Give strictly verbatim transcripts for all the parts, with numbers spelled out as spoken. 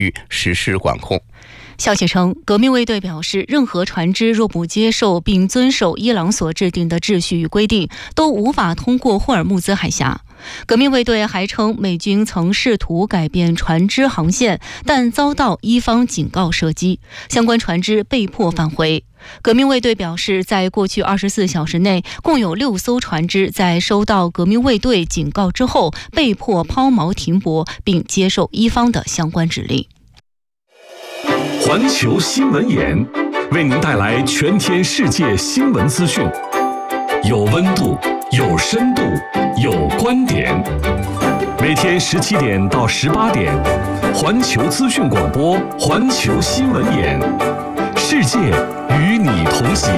域实施管控。 消息称，革命卫队表示，任何船只若不接受并遵守伊朗所制定的秩序与规定，都无法通过霍尔木兹海峡。革命卫队还称，美军曾试图改变船只航线，但遭到伊方警告射击，相关船只被迫返回。革命卫队表示，在过去二十四小时内，共有六艘船只在收到革命卫队警告之后，被迫抛锚停泊，并接受伊方的相关指令。 环球新闻眼为您带来全天世界新闻资讯，有温度，有深度，有观点。每天十七点到十八点，环球资讯广播，环球新闻眼，世界与你同行。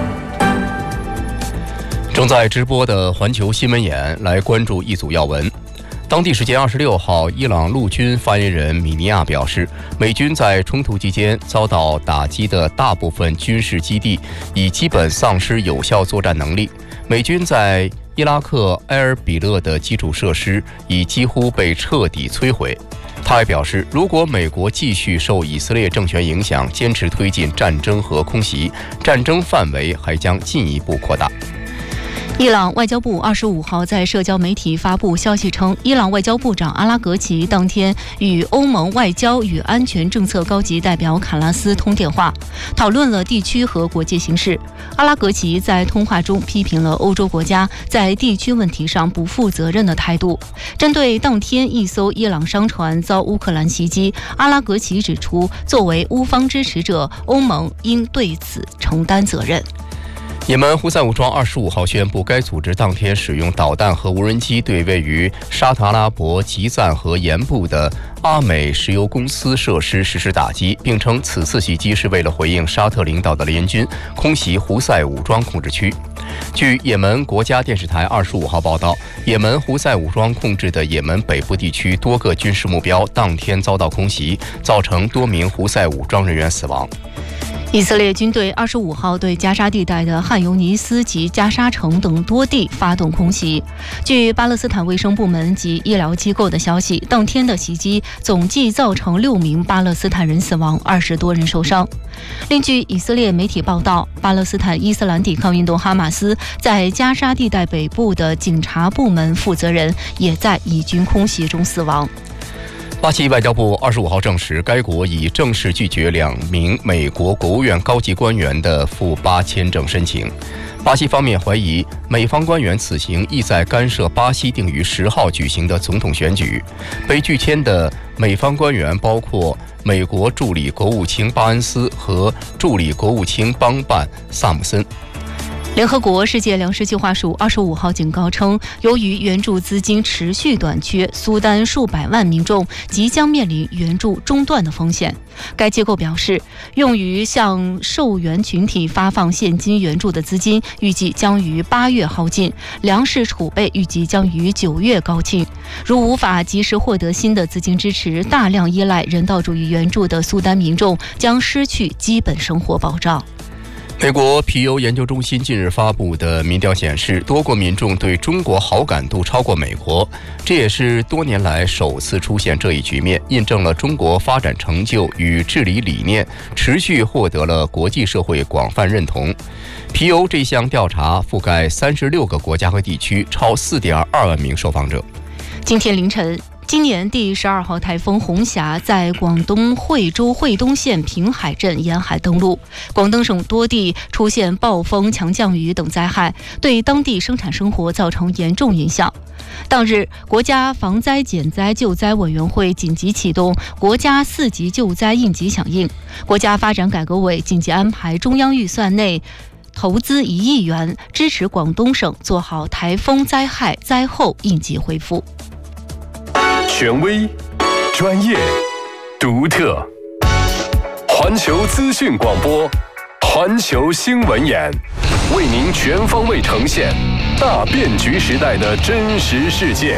正在直播的环球新闻眼，来关注一组要闻。当地时间二十六号，伊朗陆军发言人米尼亚表示，美军在冲突期间遭到打击的大部分军事基地已基本丧失有效作战能力。美军在伊拉克埃尔比勒的基础设施已几乎被彻底摧毁。他还表示，如果美国继续受以色列政权影响，坚持推进战争和空袭，战争范围还将进一步扩大。 伊朗外交部二十五号在社交媒体发布消息称，伊朗外交部长阿拉格齐当天与欧盟外交与安全政策高级代表卡拉斯通电话，讨论了地区和国际形势。阿拉格齐在通话中批评了欧洲国家在地区问题上不负责任的态度。针对当天一艘伊朗商船遭乌克兰袭击，阿拉格齐指出，作为乌方支持者，欧盟应对此承担责任。 也门胡塞武装二十五号宣布，该组织当天使用导弹和无人机对位于沙特阿拉伯吉赞河沿部的阿美石油公司设施实施打击，并称此次袭击是为了回应沙特领导的联军空袭胡塞武装控制区。据也门国家电视台二十五号报道，也门胡塞武装控制的也门北部地区多个军事目标当天遭到空袭，造成多名胡塞武装人员死亡。 以色列军队二十五号对加沙地带的汉尤尼斯及加沙城等多地发动空袭。据巴勒斯坦卫生部门及医疗机构的消息，当天的袭击总计造成六名巴勒斯坦人死亡，二十多人受伤。另据以色列媒体报道，巴勒斯坦伊斯兰抵抗运动哈马斯在加沙地带北部的警察部门负责人也在以军空袭中死亡。 巴西外交部二十五号证实，该国已正式拒绝两名美国国务院高级官员的赴巴签证申请。巴西方面怀疑美方官员此行意在干涉巴西定于十号举行的总统选举。被拒签的美方官员包括美国助理国务卿巴恩斯和助理国务卿邦办萨姆森。 联合国世界粮食计划署二十五号警告称，由于援助资金持续短缺，苏丹数百万民众即将面临援助中断的风险。该机构表示，用于向受援群体发放现金援助的资金预计将于八月耗尽，粮食储备预计将于九月告罄。如无法及时获得新的资金支持，大量依赖人道主义援助的苏丹民众将失去基本生活保障。 美国皮尤研究中心近日发布的民调显示，多国民众对中国好感度超过美国，这也是多年来首次出现这一局面，印证了中国发展成就与治理理念持续获得了国际社会广泛认同。皮尤这项调查覆盖三十六个国家和地区，超四点二万名受访者。 今天凌晨，今年第十二号台风红霞在广东惠州惠东县平海镇沿海登陆，广东省多地出现暴风、强降雨等灾害，对当地生产生活造成严重影响。当日，国家防灾减灾救灾委员会紧急启动国家四级救灾应急响应，国家发展改革委紧急安排中央预算内投资一亿元，支持广东省做好台风灾害灾后应急恢复。 权威、专业、独特，环球资讯广播，环球新闻眼，为您全方位呈现大变局时代的真实世界。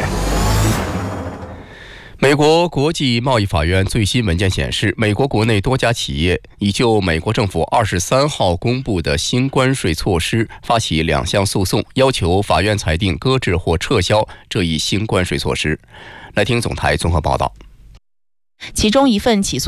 美国国际贸易法院最新文件显示，美国国内多家企业已就美国政府二十三号公布的新关税措施发起两项诉讼，要求法院裁定搁置或撤销这一新关税措施。来听总台综合报道。 其中一份起诉